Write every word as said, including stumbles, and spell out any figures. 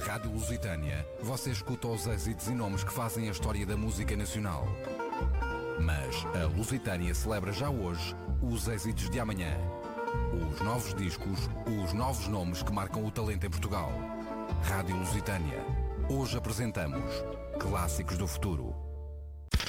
Rádio Lusitânia, você escuta os êxitos e nomes que fazem a história da música nacional. Mas a Lusitânia celebra já hoje os êxitos de amanhã. Os novos discos, os novos nomes que marcam o talento em Portugal. Rádio Lusitânia. Hoje apresentamos Clássicos do Futuro.